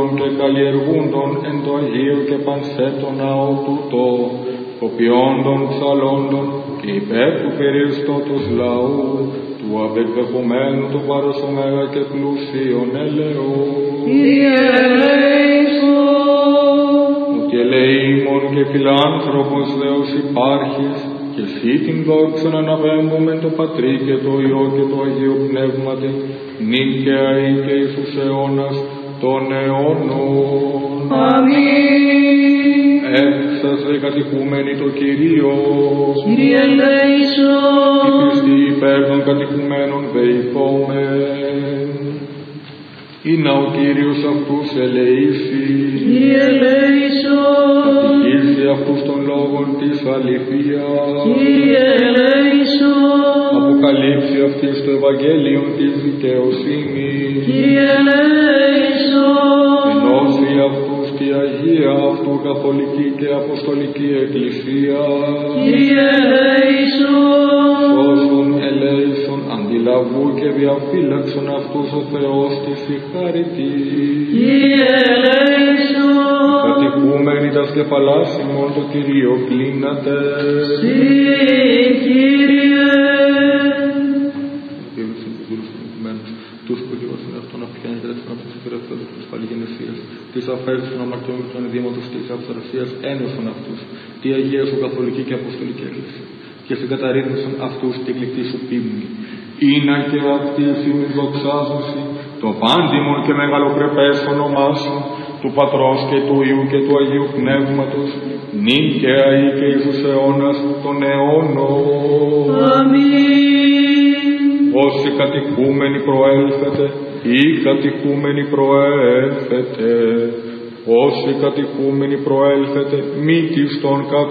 κτηνοτρόφων και καλλιεργούντων εν το Αγίο και πανθέτο ναό τούτο, κοπιόντων ψαλόντων και υπέρ του περιεστώτος λαού, του απεκδεχομένου το παρός ωμέγα και πλούσιον ελεό. Κύριε ελέησον. Ότι ελεήμων και φιλάνθρωπος Θεός υπάρχεις, και εσύ την δόξα να αναπέμπουμε το Πατρί και το Υιό και το Αγίο Πνεύματι, νυν και αεί και εις τους αιώνας των αιώνων. Αμήν. Έφτασε κατοικούμενοι το Κυρίο. Κύριε ελέησον. Η πιστή υπέρ των κατοικουμένων δεηθόμεν. Είναι ο Κύριος αυτούς ελεήσει. Κύριε ελέησον. Κατοικήσει αυτούς των λόγων της αληθείας. Κύριε ελέησον. Αποκαλύψει αυτής το Ευαγγέλιο της δικαιοσύνης. Κύριε ελέησον. Ενώσει αυτούς τη Αγία αυτού καθολική και αποστολική Εκκλησία. Κύριε ελέησον. Σώσον ελέησον αντιλαβού και διαφύλαξον αυτούς ο Θεός της η χάρητη. Κύριε ελέησον. Κατοικούμενοι τα σκεφαλάς ημών το Κυρίο κλείνατε. Συ, Κύριε. Τους που δικαιώσουν αυτόν αφιάνει και δεξιόν αυτούς και ρευτόδους τους παλιγενεσίας, της αφαίρεσης των αμαρτιών και των ειδήματος της αυθαρσίας ένωσον αυτούς, τη Αγία σου καθολική και αποστολική Εκκλησία, και συγκαταρρύθμισαν αυτούς τη γλυκή σου πίμνη. Ήνα και αυτή εφήμης δοξάζωση, το πάντιμον και μεγαλοπρεπές όνομά σου, του Πατρός και του Υιού και του Αγίου Πνεύματος, νυν και αεί και εις τους αιώνας των αιώνων. Αμήν. Όσοι κατοικούμενοι προέλθετε, ή κατοικούμενοι προέλθετε, όσοι κατοικούμενοι προέλθετε, μη της των